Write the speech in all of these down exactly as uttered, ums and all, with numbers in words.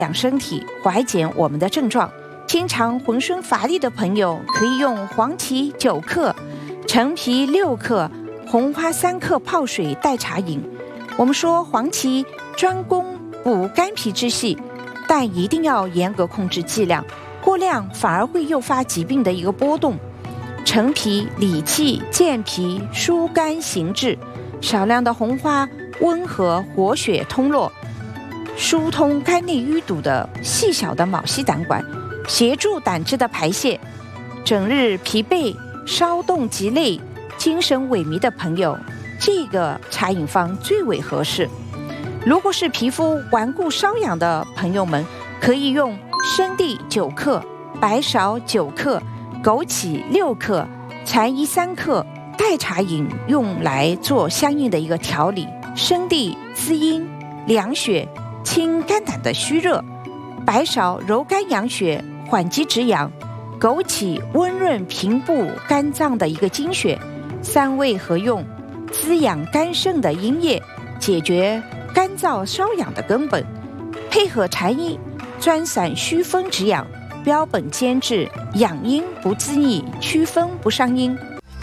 养身体，缓解我们的症状。经常浑身乏力的朋友，可以用黄芪九克、陈皮六克、红花三克泡水代茶饮。我们说黄芪专攻补肝脾之气，但一定要严格控制剂量，过量反而会诱发疾病的一个波动。陈皮理气健脾，疏肝行滞；少量的红花温和活血通络，疏通肝内淤堵的细小的毛细胆管，协助胆汁的排泄。整日疲惫、稍动即累、精神萎靡的朋友，这个茶饮方最为合适。如果是皮肤顽固瘙痒的朋友们，可以用生地九克、白芍九克、枸杞六克、蝉衣三克代茶饮用来做相应的一个调理。生地滋阴凉血，清肝胆的虚热；白芍柔肝养血，缓急止痒；枸杞温润平步肝脏的一个经血。三味合用，滋养肝肾的阴液，解决干燥瘙痒的根本。配合蝉衣，专散祛风止痒，标本兼治，养阴不滋腻，祛风不伤阴。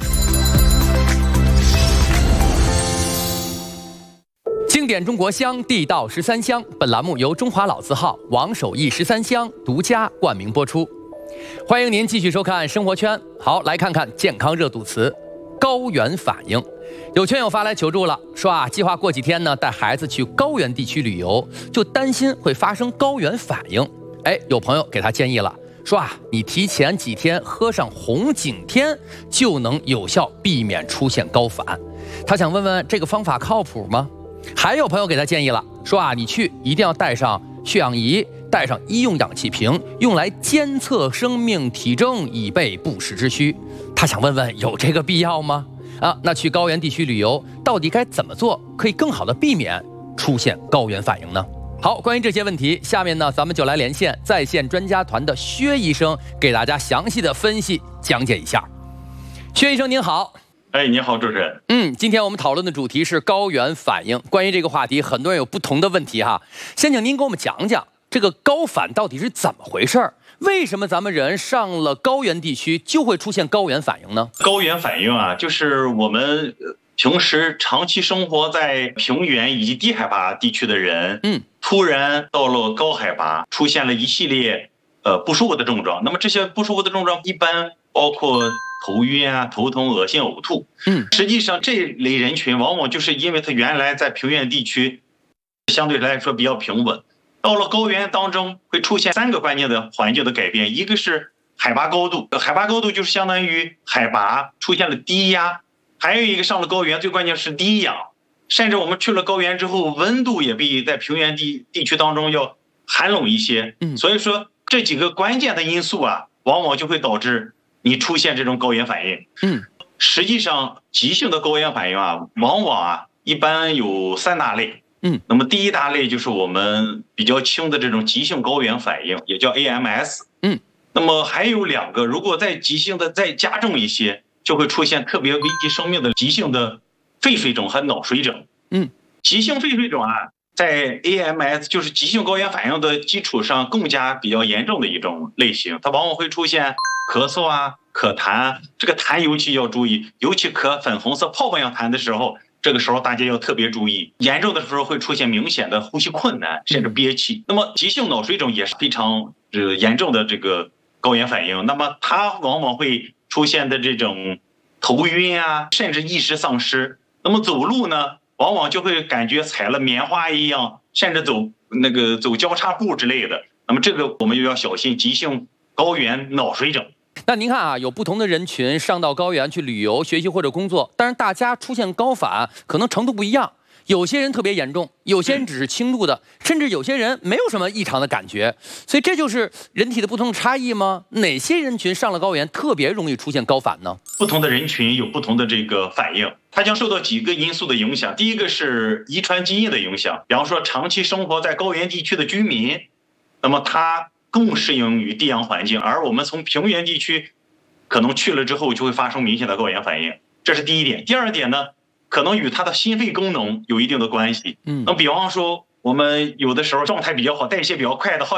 经典中国香，地道十三香。本栏目由中华老字号王守义十三香独家冠名播出。欢迎您继续收看生活圈。好，来看看健康热度词：高原反应。有圈友发来求助了，说啊，计划过几天呢带孩子去高原地区旅游，就担心会发生高原反应。哎，有朋友给他建议了，说啊，你提前几天喝上红景天，就能有效避免出现高反。他想问问这个方法靠谱吗？还有朋友给他建议了，说啊，你去一定要带上血氧仪，带上医用氧气瓶，用来监测生命体征，以备不时之需。他想问问，有这个必要吗？啊，那去高原地区旅游到底该怎么做，可以更好的避免出现高原反应呢？好，关于这些问题，下面呢咱们就来连线在线专家团的薛医生，给大家详细的分析讲解一下。薛医生您好。 哎，你好，主持人。 嗯，今天我们讨论的主题是高原反应。关于这个话题，很多人有不同的问题哈。先请您给我们讲讲这个高反到底是怎么回事儿？为什么咱们人上了高原地区就会出现高原反应呢？ 高原反应啊，就是我们平时长期生活在平原以及低海拔地区的人，嗯，突然到了高海拔，出现了一系列呃不舒服的症状。那么这些不舒服的症状一般包括头晕啊、头痛、恶心、呕吐。嗯，实际上这类人群往往就是因为他原来在平原地区相对来说比较平稳，到了高原当中会出现三个关键的环境的改变，一个是海拔高度，海拔高度就是相当于海拔出现了低压，还有一个上了高原最关键是低氧，甚至我们去了高原之后，温度也比在平原地地区当中要寒冷一些。嗯，所以说这几个关键的因素啊，往往就会导致你出现这种高原反应。嗯，实际上急性的高原反应啊，往往啊一般有三大类。嗯，那么第一大类就是我们比较轻的这种急性高原反应，也叫 A M S。嗯，那么还有两个，如果再急性的再加重一些，就会出现特别危及生命的急性的肺水肿和脑水肿。嗯，急性肺水肿啊，在 A M S 就是急性高原反应的基础上更加比较严重的一种类型，它往往会出现咳嗽啊、咳痰，这个痰尤其要注意，尤其咳粉红色泡泡样痰的时候，这个时候大家要特别注意，严重的时候会出现明显的呼吸困难，甚至憋气。那么急性脑水肿也是非常呃严重的这个高原反应，那么它往往会出现的这种头晕啊，甚至意识丧失。那么走路呢，往往就会感觉踩了棉花一样，甚至走那个走交叉步之类的。那么这个我们又要小心急性高原脑水肿。 那您看啊，有不同的人群上到高原去旅游、学习或者工作，但是大家出现高反可能程度不一样。有些人特别严重，有些人只是轻度的，甚至有些人没有什么异常的感觉。所以这就是人体的不同差异吗？哪些人群上了高原特别容易出现高反呢？ 不同的人群有不同的这个反应，它将受到几个因素的影响。第一个是遗传基因的影响，比方说长期生活在高原地区的居民，那么他更适应于低氧环境，而我们从平原地区可能去了之后就会发生明显的高原反应，这是第一点。第二点呢，可能与他的心肺功能有一定的关系。嗯，那比方说我们有的时候状态比较好，代谢比较快的好